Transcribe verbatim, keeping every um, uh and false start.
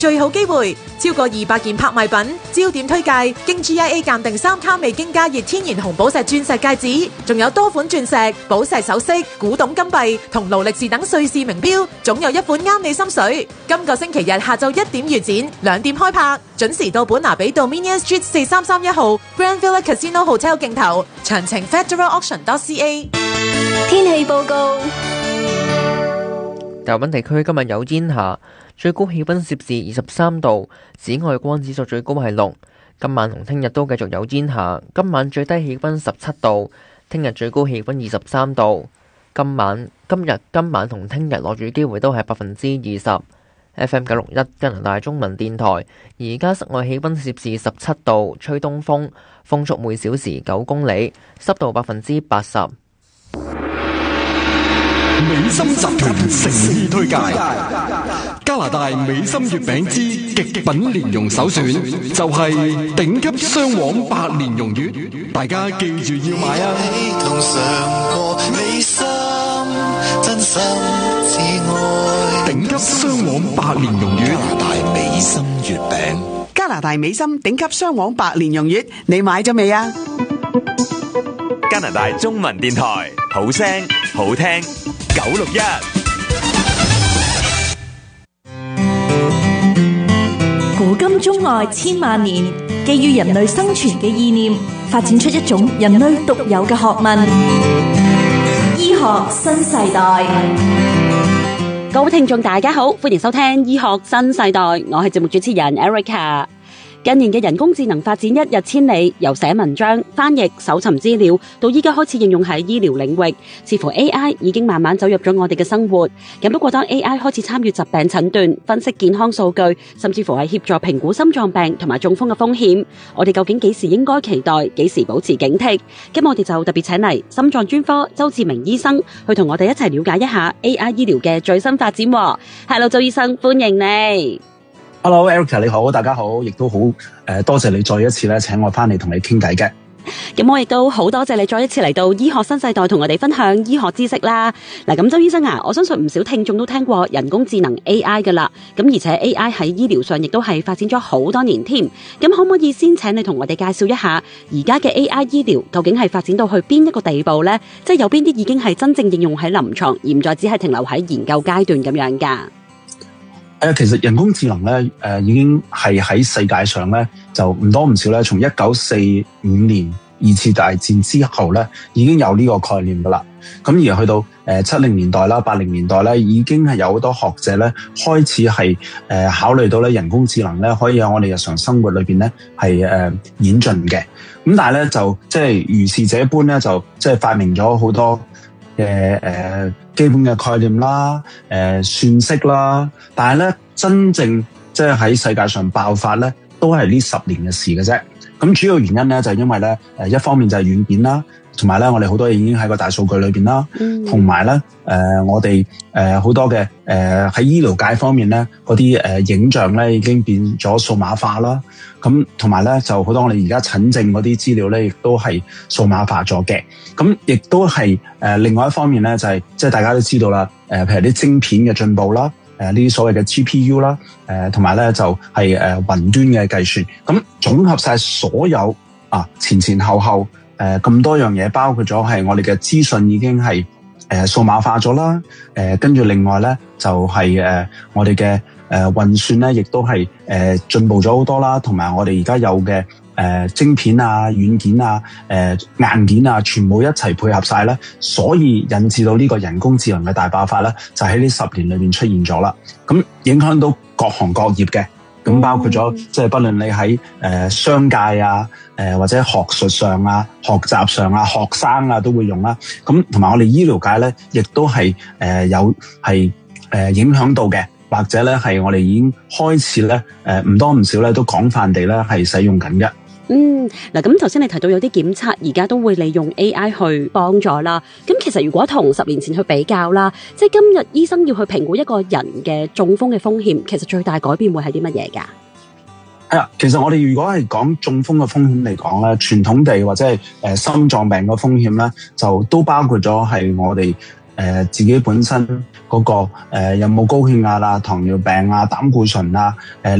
最好機會，超過二百件拍賣品，焦點推介，經 G I A 鑑定三卡味精加熱天然紅寶石鑽石戒指，仲有多款鑽石、寶石首飾、古董金幣同勞力士等瑞士名錶，總有一款啱你心水。今個星期日下晝一點預展，兩點開拍，準時到本拿比道 Dominion Street 四三三一號 Grand Villa Casino Hotel 鏡頭，詳情 federal auction dot c a。 天氣報告。 大灣地區今日有煙霞，最高氣溫攝氏二十三度，紫外光指數最高係六。今晚同聽日都繼續有煙霞，今晚最低氣溫十七度，聽日最高氣溫二十三度。今晚、今日、今晚同聽日落雨機會都係百分之二十。F M 九六一加拿大中文電台，而家室外氣溫攝氏十七度，吹東風，風速每小時九公里，濕度百分之八十。 美心集團誠意推介加拿大美心月餅之極品蓮蓉首選，就係頂級雙黃白蓮蓉月，大家記住要買啊！ 同嘗過美心真心至愛， 頂級雙黃白蓮蓉月， 加拿大美心月餅， 加拿大美心頂級雙黃白蓮蓉月，你買咗未啊？ 加拿大中文電台，好聲好聽九六一。 古今中外千萬年，基於人類生存嘅意念，發展出一種人類獨有嘅學問——醫學新世代。 各位聽眾大家好，歡迎收聽醫學新世代，我係節目主持人 Erica。近年嘅人工智能發展一日千里，由寫文章、翻譯、搜尋資料，到依家開始應用喺醫療領域，似乎 A I 已經慢慢走入咗我哋嘅生活。咁不過當 A I 開始參與疾病診斷、分析健康數據，甚至乎係協助評估心臟病同埋中風嘅風險，我哋究竟幾時應該期待，幾時保持警惕？咁我哋就特別請嚟心臟專科周志明醫生去同我哋一齊了解一下 A I 醫療嘅最新發展。Hello， 周醫生，歡迎你。 Hello Erica， 你好，大家好，亦都好誒，多謝你再一次咧請我翻嚟同你傾偈嘅。 咁我亦都好多謝你再一次嚟到醫學新世代同我哋分享醫學知識啦。嗱，咁周醫生啊，我相信唔少聽眾都聽過人工智能 A I 噶啦，咁而且 A I 喺醫療上亦都係發展咗好多年添。咁可唔可以先請你同我哋介紹一下而家嘅 A I 醫療究竟係發展到去邊一個地步呢？即係有邊啲已經係真正應用喺臨床，而唔再只係停留喺研究階段咁樣噶？ 誒，其實人工智能咧，誒、呃、已經係喺世界上咧，就唔多唔少咧。從一九四五年二次大戰之後咧，已經有呢個概念噶啦。咁而去到誒七零年代啦、八零年代咧，已經係有好多學者咧開始係誒、呃、考慮到咧人工智能咧可以喺我哋日常生活裏邊咧係誒演進嘅。咁但係咧就即係如是者般咧，就即係發明咗好多嘅誒、呃、基本嘅概念啦，誒、呃、算式啦，但係咧真正即係喺世界上爆發咧，都係呢十年嘅事嘅啫。咁主要原因咧就係、是、因為咧誒一方面就係軟件啦，同埋咧我哋好多嘢已經喺個大數據裏邊啦，同埋咧誒我哋誒好多嘅誒喺醫療界方面咧嗰啲誒影像咧已經變咗數碼化啦。咁同埋咧就好多我哋而家診症嗰啲資料咧，亦都係數碼化咗嘅。咁亦都係誒、呃、另外一方面咧，就係、是、即係大家都知道啦。誒、呃，譬如啲晶片嘅進步啦，誒呢啲所謂嘅 G P U 啦，誒同埋咧就係、是、誒、呃、雲端嘅計算。咁總合晒所有啊前前後後誒咁、呃、多樣嘢，包括咗係我哋嘅資訊已經係誒數碼化咗啦。誒跟住另外咧就係、是、誒、呃、我哋嘅。誒、呃、運算咧，亦都係誒進步咗好多啦，同埋我哋而家有嘅誒、呃、晶片啊、軟件啊、誒、呃、硬件啊，全部一齊配合晒咧，所以引致到呢個人工智能嘅大爆發咧，就喺呢十年裏面出現咗啦。咁影響到各行各業嘅，咁包括咗即係不論你喺誒、呃、商界啊、誒、呃、或者學術上啊、學習上啊、學生啊都會用啦。咁同埋我哋醫療界咧，亦都係誒、呃、有係誒、呃、影響到嘅。或者咧係我哋已經開始咧，誒唔多唔少咧都廣泛地咧係使用緊嘅。 嗯，嗱咁頭先你提到有啲檢測而家都會利用 A I 去幫助啦。咁其實如果同十年前去比較啦，即係今日醫生要去評估一個人嘅中風嘅風險，其實最大改變會係啲乜嘢㗎？ 係啊，其實我哋如果係講中風嘅風險嚟講咧，傳統地或者係誒心臟病嘅風險咧，就都包括咗係我哋呃、自己本身嗰、那個誒、呃、有冇高血壓啊、糖尿病啊、膽固醇啊誒。呃